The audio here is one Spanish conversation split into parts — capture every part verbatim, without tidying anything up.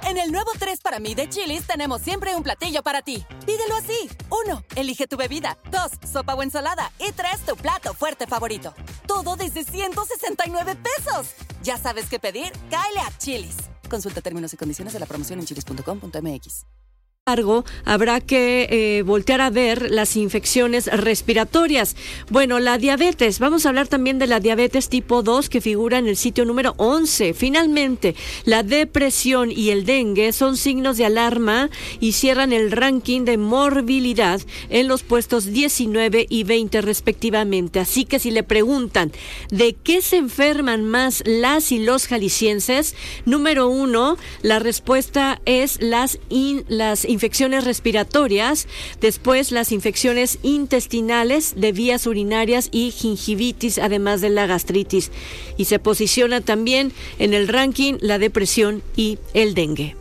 En el nuevo tres para mí de Chili's tenemos siempre un platillo para ti. Pídelo así. Uno, elige tu bebida. Dos, sopa o ensalada. Y tres, tu plato fuerte favorito. Todo desde ciento sesenta y nueve pesos. Ya sabes qué pedir, cáele a Chili's. Consulta términos y condiciones de la promoción en chilis punto com punto m x. Habrá que eh, voltear a ver las infecciones respiratorias. Bueno, la diabetes, vamos a hablar también de la diabetes tipo dos que figura en el sitio número once. Finalmente, la depresión y el dengue son signos de alarma y cierran el ranking de morbilidad en los puestos diecinueve y veinte respectivamente. Así que si le preguntan de qué se enferman más las y los jaliscienses, número uno, la respuesta es las, in, las infecciones respiratorias, después las infecciones intestinales de vías urinarias y gingivitis, además de la gastritis. Y se posiciona también en el ranking la depresión y el dengue.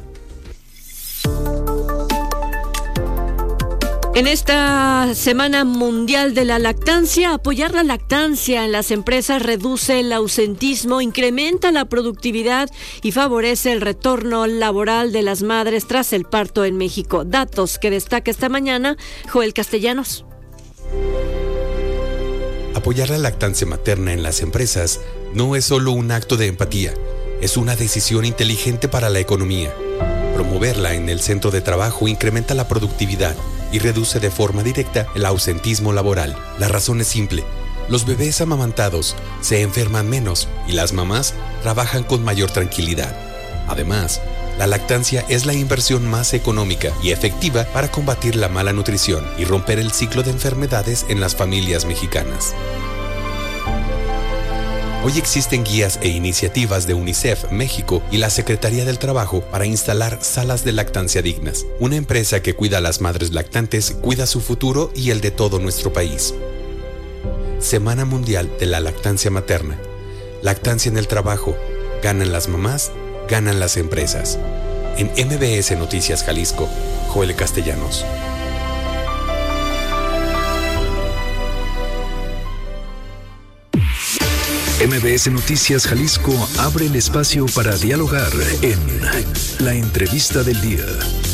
En esta Semana Mundial de la Lactancia, apoyar la lactancia en las empresas reduce el ausentismo, incrementa la productividad y favorece el retorno laboral de las madres tras el parto en México. Datos que destaca esta mañana Joel Castellanos. Apoyar la lactancia materna en las empresas no es solo un acto de empatía, es una decisión inteligente para la economía. Promoverla en el centro de trabajo incrementa la productividad y reduce de forma directa el ausentismo laboral. La razón es simple: los bebés amamantados se enferman menos y las mamás trabajan con mayor tranquilidad. Además, la lactancia es la inversión más económica y efectiva para combatir la mala nutrición y romper el ciclo de enfermedades en las familias mexicanas. Hoy existen guías e iniciativas de UNICEF México y la Secretaría del Trabajo para instalar salas de lactancia dignas. Una empresa que cuida a las madres lactantes cuida su futuro y el de todo nuestro país. Semana Mundial de la Lactancia Materna. Lactancia en el trabajo. Ganan las mamás, ganan las empresas. En M B S Noticias Jalisco, Joel Castellanos. M B S Noticias Jalisco abre el espacio para dialogar en la entrevista del día.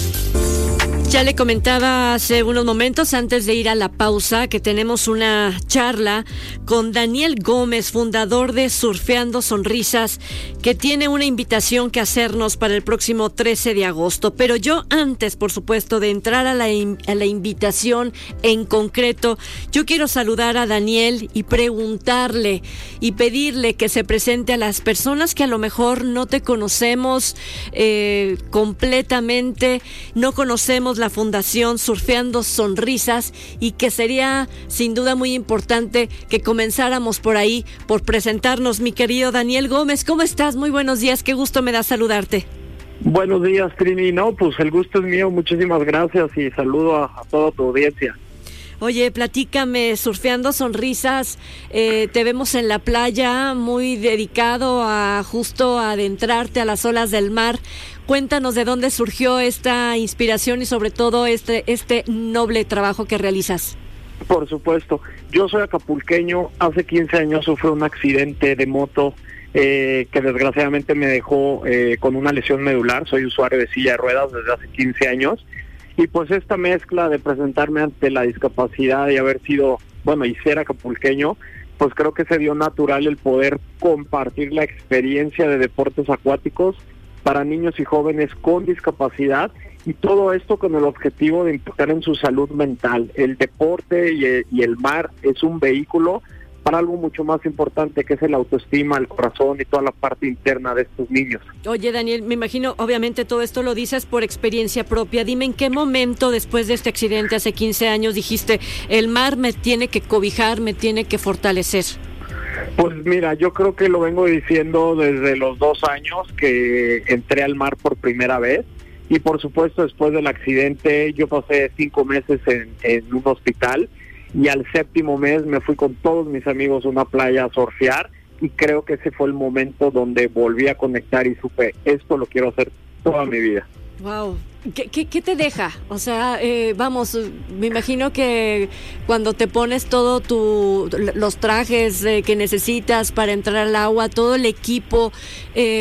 Ya le comentaba hace unos momentos, antes de ir a la pausa, que tenemos una charla con Daniel Gómez, fundador de Surfeando Sonrisas, que tiene una invitación que hacernos para el próximo trece de agosto. Pero yo antes, por supuesto, de entrar a la, a la invitación en concreto, yo quiero saludar a Daniel y preguntarle y pedirle que se presente a las personas que a lo mejor no te conocemos eh, completamente, no conocemos la Fundación Surfeando Sonrisas, y que sería sin duda muy importante que comenzáramos por ahí, por presentarnos. Mi querido Daniel Gómez, ¿cómo estás? Muy buenos días, qué gusto me da saludarte. Buenos días, Trini. No, pues el gusto es mío, muchísimas gracias y saludo a, a toda tu audiencia. Oye, platícame, Surfeando Sonrisas, eh, te vemos en la playa, muy dedicado a justo a adentrarte a las olas del mar. Cuéntanos de dónde surgió esta inspiración y sobre todo este, este noble trabajo que realizas. Por supuesto, yo soy acapulqueño, hace quince años sufrí un accidente de moto eh, que desgraciadamente me dejó eh, con una lesión medular. Soy usuario de silla de ruedas desde hace quince años. Y pues esta mezcla de presentarme ante la discapacidad y haber sido, bueno, y ser acapulqueño, pues creo que se dio natural el poder compartir la experiencia de deportes acuáticos para niños y jóvenes con discapacidad, y todo esto con el objetivo de impactar en su salud mental. El deporte y el, y el mar es un vehículo para algo mucho más importante, que es el autoestima, el corazón y toda la parte interna de estos niños. Oye, Daniel, me imagino, obviamente todo esto lo dices por experiencia propia. Dime, ¿en qué momento después de este accidente hace quince años dijiste, el mar me tiene que cobijar, me tiene que fortalecer? Pues mira, yo creo que lo vengo diciendo desde los dos años que entré al mar por primera vez, y por supuesto después del accidente yo pasé cinco meses en, en un hospital, y al séptimo mes me fui con todos mis amigos a una playa a surfear, y creo que ese fue el momento donde volví a conectar y supe, esto lo quiero hacer toda mi vida. Wow. ¿Qué, qué, qué te deja? O sea, eh, vamos, me imagino que cuando te pones todo tu, los trajes eh, que necesitas para entrar al agua, todo el equipo, eh,